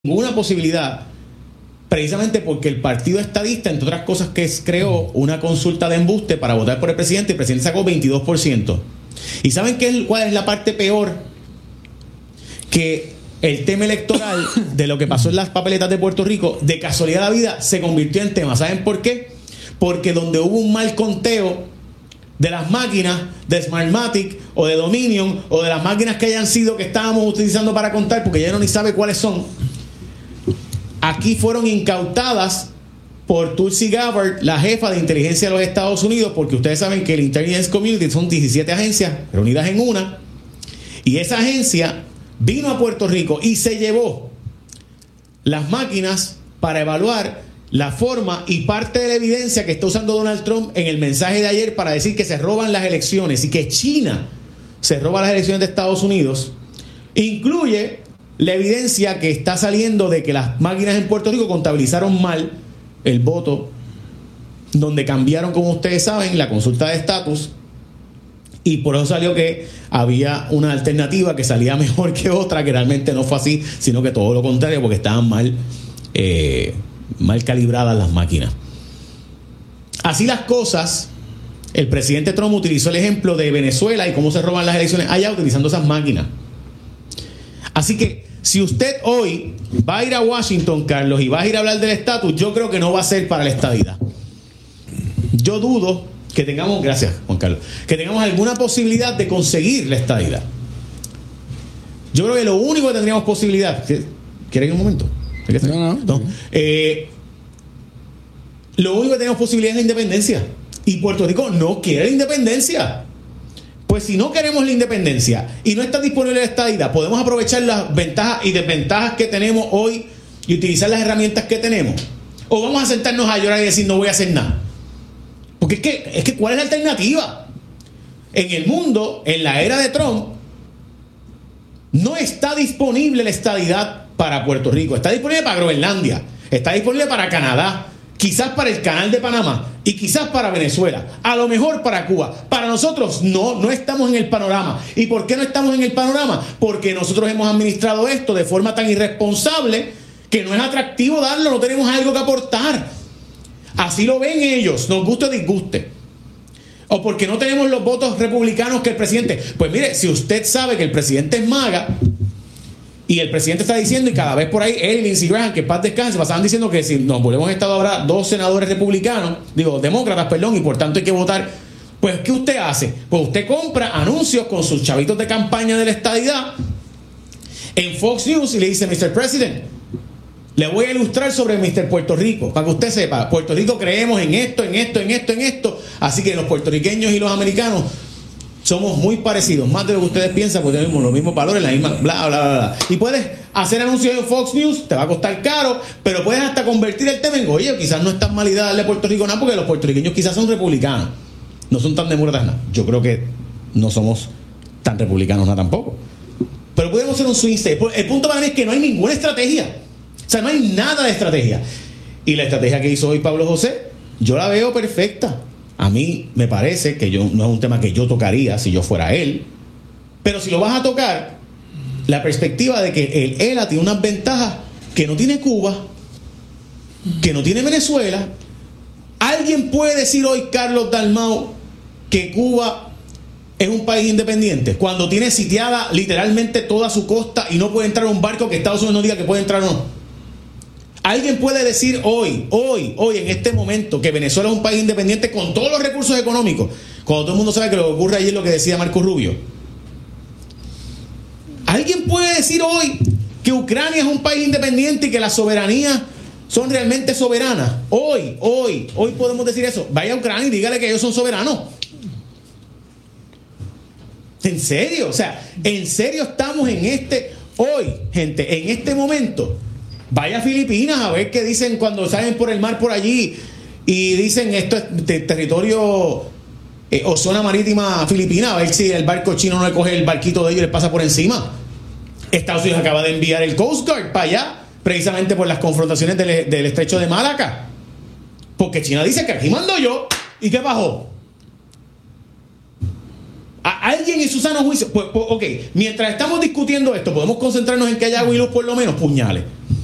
ninguna posibilidad, precisamente porque el partido estadista, entre otras cosas, creó una consulta de embuste para votar por el presidente, y el presidente sacó 22%. ¿Y saben cuál es la parte peor? Que el tema electoral de lo que pasó en las papeletas de Puerto Rico, de casualidad de la vida, se convirtió en tema. ¿Saben por qué? Porque donde hubo un mal conteo de las máquinas de Smartmatic o de Dominion o de las máquinas que estábamos utilizando para contar, porque ya uno ni sabe cuáles son, aquí fueron incautadas por Tulsi Gabbard, la jefa de inteligencia de los Estados Unidos, porque ustedes saben que el Intelligence Community son 17 agencias reunidas en una, y esa agencia vino a Puerto Rico y se llevó las máquinas para evaluar la forma y parte de la evidencia que está usando Donald Trump en el mensaje de ayer para decir que se roban las elecciones y que China se roba las elecciones de Estados Unidos. Incluye la evidencia que está saliendo de que las máquinas en Puerto Rico contabilizaron mal el voto, donde cambiaron, como ustedes saben, la consulta de estatus, y por eso salió que había una alternativa que salía mejor que otra, que realmente no fue así, sino que todo lo contrario, porque estaban mal calibradas las máquinas. Así las cosas, el presidente Trump utilizó el ejemplo de Venezuela y cómo se roban las elecciones allá utilizando esas máquinas. Así que si usted hoy va a ir a Washington, Carlos, y va a ir a hablar del estatus, yo creo que no va a ser para la estadidad. Yo dudo que tengamos, gracias Juan Carlos, que tengamos alguna posibilidad de conseguir la estadidad. Yo creo que lo único que tendríamos posibilidad, ¿quieren un momento? No. Lo único que tenemos posibilidad es la independencia, y Puerto Rico no quiere la independencia. Pues si no queremos la independencia y no está disponible la estadidad, podemos aprovechar las ventajas y desventajas que tenemos hoy y utilizar las herramientas que tenemos, o vamos a sentarnos a llorar y decir no voy a hacer nada. Porque es que ¿cuál es la alternativa? En el mundo, en la era de Trump, no está disponible la estadidad para Puerto Rico. Está disponible para Groenlandia, está disponible para Canadá, quizás para el Canal de Panamá y quizás para Venezuela, a lo mejor para Cuba. Para nosotros no estamos en el panorama. ¿Y por qué no estamos en el panorama? Porque nosotros hemos administrado esto de forma tan irresponsable que no es atractivo darlo, no tenemos algo que aportar. Así lo ven ellos, nos guste o disguste. O porque no tenemos los votos republicanos que el presidente. Pues mire, si usted sabe que el presidente es MAGA, y el presidente está diciendo, y cada vez por ahí, él y Lindsey Graham, que paz descanse, pasaban diciendo que si nos volvemos a estado habrá 2 senadores republicanos, demócratas, y por tanto hay que votar. Pues, ¿qué usted hace? Pues usted compra anuncios con sus chavitos de campaña de la estadidad en Fox News y le dice, Mr. President, le voy a ilustrar sobre Mr. Puerto Rico, para que usted sepa, Puerto Rico creemos en esto, así que los puertorriqueños y los americanos somos muy parecidos, más de lo que ustedes piensan, porque tenemos los mismos valores, la misma bla, bla, bla, bla. Y puedes hacer anuncios en Fox News, te va a costar caro, pero puedes hasta convertir el tema en, oye, quizás no es tan mala idea darle a Puerto Rico nada, porque los puertorriqueños quizás son republicanos, no son tan demócratas nada. Yo creo que no somos tan republicanos nada tampoco. Pero podemos hacer un swing state. El punto para mí es que no hay ninguna estrategia. O sea, no hay nada de estrategia. Y la estrategia que hizo hoy Pablo José, yo la veo perfecta. A mí me parece que no es un tema que yo tocaría si yo fuera él, pero si lo vas a tocar, la perspectiva de que el ELA tiene unas ventajas que no tiene Cuba, que no tiene Venezuela. ¿Alguien puede decir hoy, Carlos Dalmau, que Cuba es un país independiente cuando tiene sitiada literalmente toda su costa y no puede entrar un barco que Estados Unidos no diga que puede entrar o no? ¿Alguien puede decir hoy, en este momento, que Venezuela es un país independiente con todos los recursos económicos, cuando todo el mundo sabe que lo que ocurre allí es lo que decía Marco Rubio? ¿Alguien puede decir hoy que Ucrania es un país independiente y que las soberanías son realmente soberanas? Hoy podemos decir eso. Vaya a Ucrania y dígale que ellos son soberanos. ¿En serio? O sea, ¿en serio estamos hoy, gente, en este momento? Vaya a Filipinas a ver qué dicen cuando salen por el mar por allí y dicen esto es territorio o zona marítima filipina, a ver si el barco chino no le coge el barquito de ellos y le pasa por encima. Estados Unidos acaba de enviar el Coast Guard para allá, precisamente por las confrontaciones del estrecho de Malaca, porque China dice que aquí mando yo. ¿Y qué bajó? ¿Alguien en su sano juicio? Pues, ok, mientras estamos discutiendo esto, podemos concentrarnos en que haya agua y luz, por lo menos puñales.